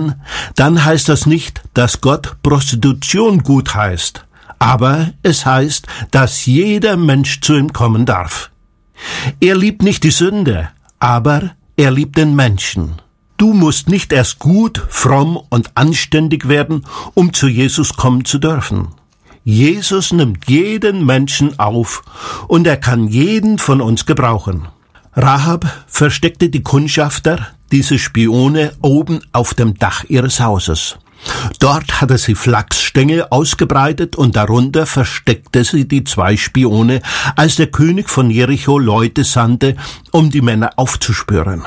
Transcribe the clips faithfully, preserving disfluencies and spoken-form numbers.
lesen, dann heißt das nicht, dass Gott Prostitution gut heißt, aber es heißt, dass jeder Mensch zu ihm kommen darf. Er liebt nicht die Sünde, aber er liebt den Menschen. Du musst nicht erst gut, fromm und anständig werden, um zu Jesus kommen zu dürfen. Jesus nimmt jeden Menschen auf und er kann jeden von uns gebrauchen. Rahab versteckte die Kundschafter, diese Spione, oben auf dem Dach ihres Hauses. Dort hatte sie Flachsstängel ausgebreitet und darunter versteckte sie die zwei Spione, als der König von Jericho Leute sandte, um die Männer aufzuspüren.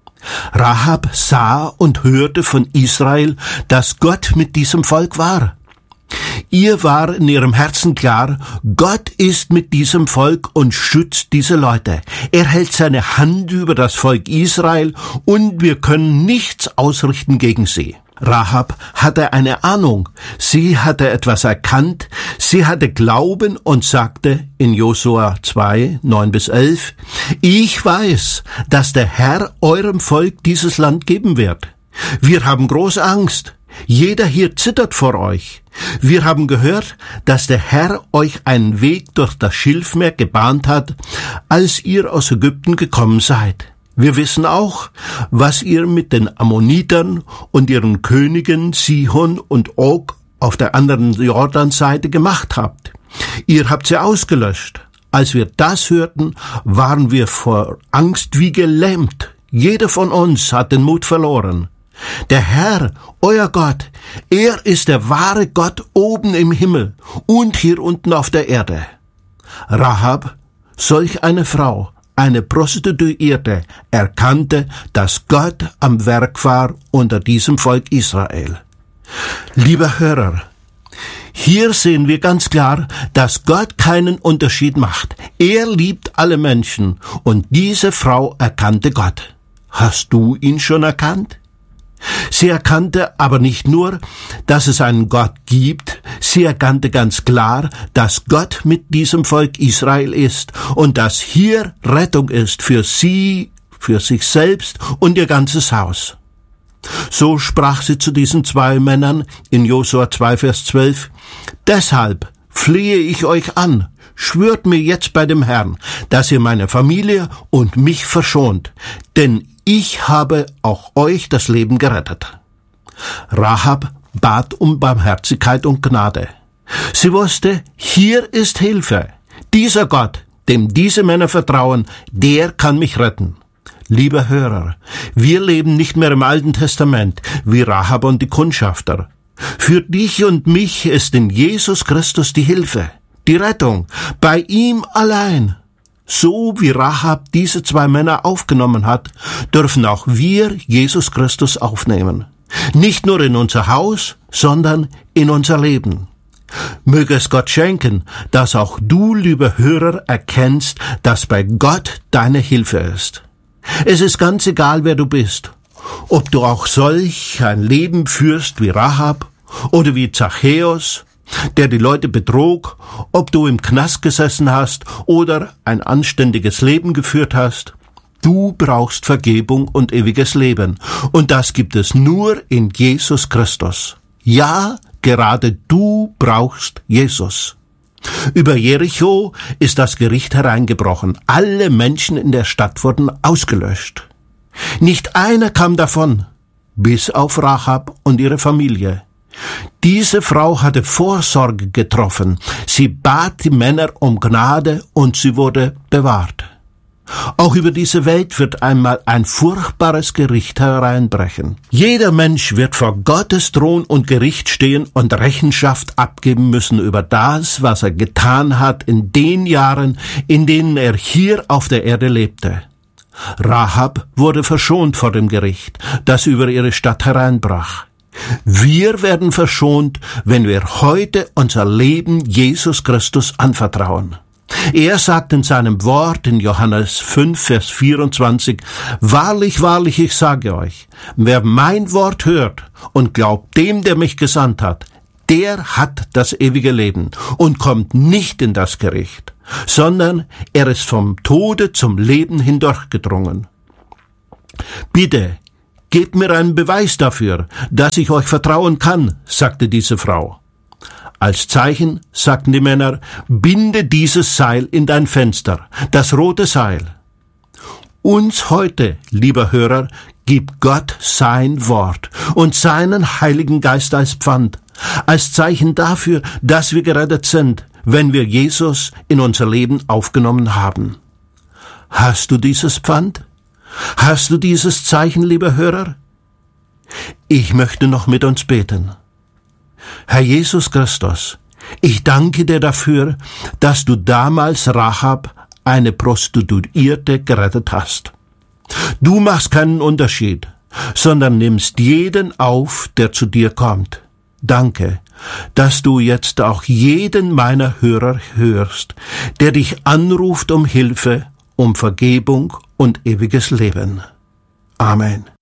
Rahab sah und hörte von Israel, dass Gott mit diesem Volk war. Ihr war in ihrem Herzen klar, Gott ist mit diesem Volk und schützt diese Leute. Er hält seine Hand über das Volk Israel und wir können nichts ausrichten gegen sie. Rahab hatte eine Ahnung, sie hatte etwas erkannt, sie hatte Glauben und sagte in Josua zwei, neun bis elf, ich weiß, dass der Herr eurem Volk dieses Land geben wird. Wir haben große Angst. Jeder hier zittert vor euch. Wir haben gehört, dass der Herr euch einen Weg durch das Schilfmeer gebahnt hat, als ihr aus Ägypten gekommen seid. Wir wissen auch, was ihr mit den Ammonitern und ihren Königen Sihon und Og auf der anderen Jordanseite gemacht habt. Ihr habt sie ausgelöscht. Als wir das hörten, waren wir vor Angst wie gelähmt. Jeder von uns hat den Mut verloren. Der Herr, euer Gott, er ist der wahre Gott oben im Himmel und hier unten auf der Erde. Rahab, solch eine Frau, eine Prostituierte, erkannte, dass Gott am Werk war unter diesem Volk Israel. Lieber Hörer, hier sehen wir ganz klar, dass Gott keinen Unterschied macht. Er liebt alle Menschen und diese Frau erkannte Gott. Hast du ihn schon erkannt? Sie erkannte aber nicht nur, dass es einen Gott gibt, sie erkannte ganz klar, dass Gott mit diesem Volk Israel ist und dass hier Rettung ist für sie, für sich selbst und ihr ganzes Haus. So sprach sie zu diesen zwei Männern in Josua zwei, Vers zwölf, deshalb flehe ich euch an, schwört mir jetzt bei dem Herrn, dass ihr meine Familie und mich verschont, denn ich habe auch euch das Leben gerettet. Rahab bat um Barmherzigkeit und Gnade. Sie wusste, hier ist Hilfe. Dieser Gott, dem diese Männer vertrauen, der kann mich retten. Lieber Hörer, wir leben nicht mehr im Alten Testament, wie Rahab und die Kundschafter. Für dich und mich ist in Jesus Christus die Hilfe, die Rettung, bei ihm allein. So wie Rahab diese zwei Männer aufgenommen hat, dürfen auch wir Jesus Christus aufnehmen. Nicht nur in unser Haus, sondern in unser Leben. Möge es Gott schenken, dass auch du, lieber Hörer, erkennst, dass bei Gott deine Hilfe ist. Es ist ganz egal, wer du bist. Ob du auch solch ein Leben führst wie Rahab oder wie Zachäus, der die Leute betrog, ob du im Knast gesessen hast oder ein anständiges Leben geführt hast. Du brauchst Vergebung und ewiges Leben. Und das gibt es nur in Jesus Christus. Ja, gerade du brauchst Jesus. Über Jericho ist das Gericht hereingebrochen. Alle Menschen in der Stadt wurden ausgelöscht. Nicht einer kam davon, bis auf Rahab und ihre Familie. Diese Frau hatte Vorsorge getroffen. Sie bat die Männer um Gnade und sie wurde bewahrt. Auch über diese Welt wird einmal ein furchtbares Gericht hereinbrechen. Jeder Mensch wird vor Gottes Thron und Gericht stehen und Rechenschaft abgeben müssen über das, was er getan hat in den Jahren, in denen er hier auf der Erde lebte. Rahab wurde verschont vor dem Gericht, das über ihre Stadt hereinbrach. Wir werden verschont, wenn wir heute unser Leben Jesus Christus anvertrauen. Er sagt in seinem Wort in Johannes fünf, Vers vierundzwanzig, wahrlich, wahrlich, ich sage euch, wer mein Wort hört und glaubt dem, der mich gesandt hat, der hat das ewige Leben und kommt nicht in das Gericht, sondern er ist vom Tode zum Leben hindurchgedrungen. Bitte, Gebt mir einen Beweis dafür, dass ich euch vertrauen kann, sagte diese Frau. Als Zeichen, sagten die Männer, binde dieses Seil in dein Fenster, das rote Seil. Uns heute, lieber Hörer, gibt Gott sein Wort und seinen Heiligen Geist als Pfand, als Zeichen dafür, dass wir gerettet sind, wenn wir Jesus in unser Leben aufgenommen haben. Hast du dieses Pfand? Hast du dieses Zeichen, lieber Hörer? Ich möchte noch mit uns beten. Herr Jesus Christus, ich danke dir dafür, dass du damals Rahab, eine Prostituierte, gerettet hast. Du machst keinen Unterschied, sondern nimmst jeden auf, der zu dir kommt. Danke, dass du jetzt auch jeden meiner Hörer hörst, der dich anruft um Hilfe, um Vergebung und ewiges Leben. Amen.